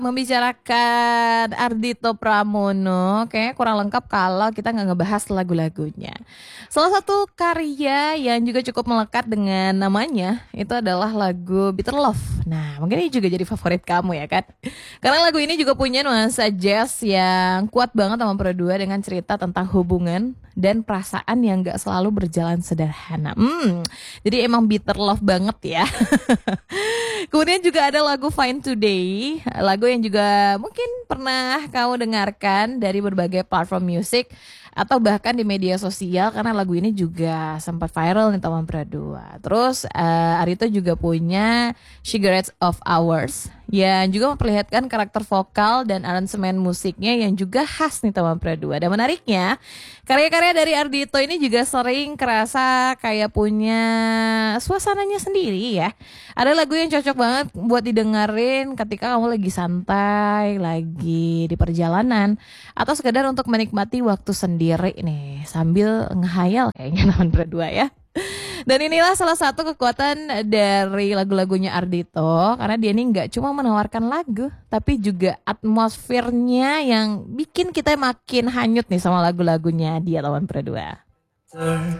membicarakan Ardhito Pramono, kayaknya kurang lengkap kalau kita nggak ngebahas lagu-lagunya. Salah satu karya yang juga cukup melekat dengan namanya itu adalah lagu Bitter Love. Nah, mungkin ini juga jadi favorit kamu ya kan? Karena lagu ini juga punya nuansa jazz yang kuat banget sama Pro2 dengan cerita tentang hubungan dan perasaan yang gak selalu berjalan sederhana. Jadi emang bitter love banget ya. Kemudian juga ada lagu Fine Today, lagu yang juga mungkin pernah kamu dengarkan dari berbagai platform musik atau bahkan di media sosial karena lagu ini juga sempat viral nih teman Pro2. Terus Ardhito juga punya Cigarettes of Hours yang juga memperlihatkan karakter vokal dan aransemen musiknya yang juga khas nih teman Pro2. Dan menariknya, karya-karya dari Ardhito ini juga sering kerasa kayak punya suasananya sendiri ya. Ada lagu yang cocok banget buat didengerin ketika kamu lagi santai, lagi di perjalanan, atau sekedar untuk menikmati waktu sendiri nih sambil ngehayal kayaknya teman Pro2 ya. Dan inilah salah satu kekuatan dari lagu-lagunya Ardhito karena dia ini nggak cuma menawarkan lagu tapi juga atmosfernya yang bikin kita makin hanyut nih sama lagu-lagunya dia teman Pro2.